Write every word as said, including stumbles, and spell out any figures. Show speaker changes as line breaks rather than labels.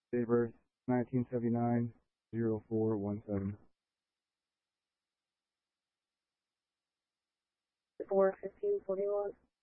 Date of birth, nineteen seventy-nine, oh four one seven.
four fifteen forty-one.